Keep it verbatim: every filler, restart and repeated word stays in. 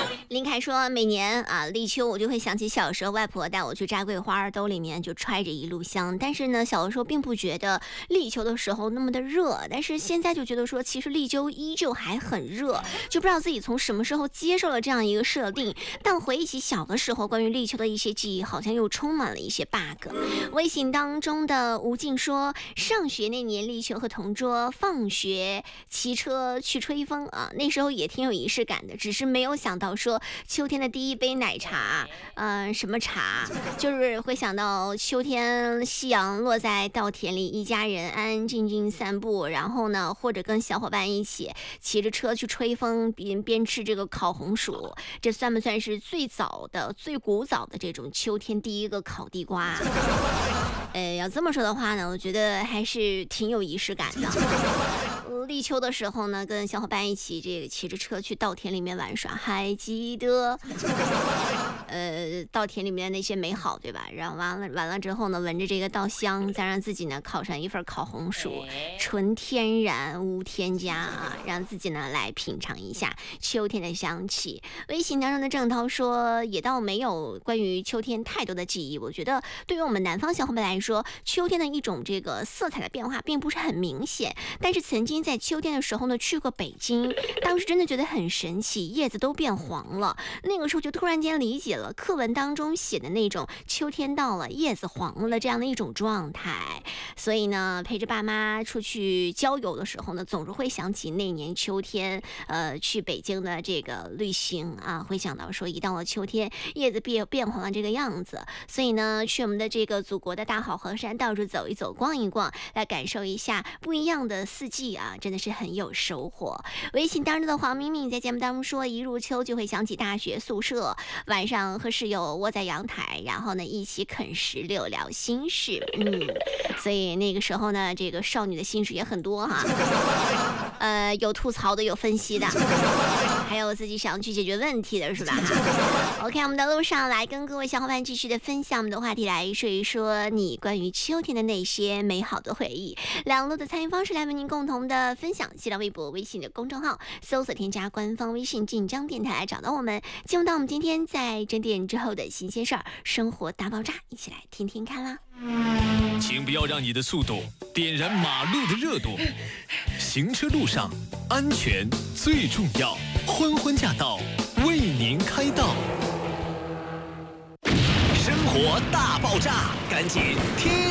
林凯说，每年啊立秋我就会想起小时候外婆带我去摘桂花，兜里面就揣着一路香。但是呢，小的时候并不觉得立秋的时候那么的热，但是现在就觉得说，其实立秋依旧还很热，就不知道自己从什么时候接受了这样一个设定。但回忆起小的时候关于立秋的一些记忆，好像又充满了一些 bug。微信当中的吴静说，上学那年立秋和同桌放学骑车去吹风啊，那时候也挺有仪式感的，只是没有想到说秋天的第一杯奶茶，嗯、呃，什么茶，就是会想到秋天夕阳落在稻田里，一家人安安静静散步，然后呢，或者跟小伙伴一起骑着车去吹风，边边吃这个烤红薯，这算不算是最早的、最古早的这种秋天第一个烤地瓜？呃，要这么说的话呢，我觉得还是挺有仪式感的。立秋的时候呢，跟小伙伴一起这个骑着车去稻田里面玩耍，还记得呃稻田里面的那些美好，对吧？然后完了完了之后呢，闻着这个稻香，再让自己呢烤上一份烤红薯，纯天然无添加啊，让自己呢来品尝一下秋天的香气。微信当中的郑涛说，也倒没有关于秋天太多的记忆，我觉得对于我们南方小伙伴来说，秋天的一种这个色彩的变化并不是很明显，但是曾经在秋天的时候呢，去过北京，当时真的觉得很神奇，叶子都变黄了。那个时候就突然间理解了课文当中写的那种秋天到了，叶子黄了的这样的一种状态。所以呢，陪着爸妈出去郊游的时候呢，总是会想起那年秋天，呃，去北京的这个旅行啊，会想到说，一到了秋天，叶子变变黄了这个样子。所以呢，去我们的这个祖国的大好河山到处走一走，逛一逛，来感受一下不一样的四季啊，真的是很有收获。微信当中的黄明明在节目当中说，一入秋就会想起大学宿舍，晚上和室友窝在阳台，然后呢一起啃石榴聊心事。嗯，所以那个时候呢，这个少女的心事也很多哈，呃，有吐槽的，有分析的，还有自己想去解决问题的，是吧？OK， 我们的路上来跟各位小伙伴继续的分享我们的话题，来说一说你关于秋天的那些美好的回忆。两路的参与方式来为您共同的分享，新浪微博、微信的公众号搜索添加官方微信晋江电台来找到我们。进入到我们今天在整点之后的新鲜事儿，生活大爆炸，一起来听听看啦。 请不要让你的速度点燃马路的热度，行车路上安全最重要。欢欢驾到，为您开道。生活大爆炸，赶紧听